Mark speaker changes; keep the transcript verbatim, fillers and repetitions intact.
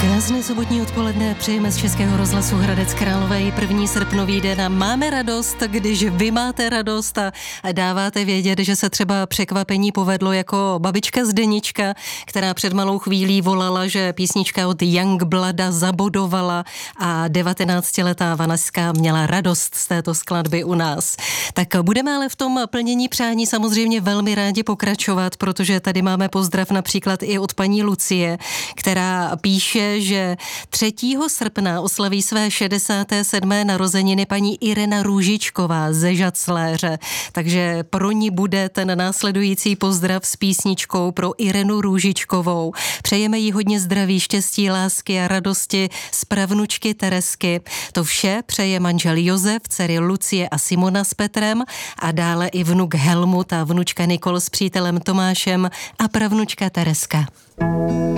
Speaker 1: Krásné sobotní odpoledne přejeme z Českého rozhlasu Hradec Králové. Je první srpnový den a máme radost, když vy máte radost a dáváte vědět, že se třeba překvapení povedlo jako babička Zdenička, která před malou chvílí volala, že písnička od Youngblooda zabodovala a devatenáctiletá Vanaska měla radost z této skladby u nás. Tak budeme ale v tom plnění přání samozřejmě velmi rádi pokračovat, protože tady máme pozdrav například i od paní Lucie, která píše, že třetího srpna oslaví své šedesáté sedmé narozeniny paní Irena Růžičková ze Žacléře. Takže pro ní bude ten následující pozdrav s písničkou pro Irenu Růžičkovou. Přejeme jí hodně zdraví, štěstí, lásky a radosti z pravnučky Teresky. To vše přeje manžel Josef, dcery Lucie a Simona s Petrem a dále i vnuk Helmut a vnučka Nikol s přítelem Tomášem a pravnučka Tereska.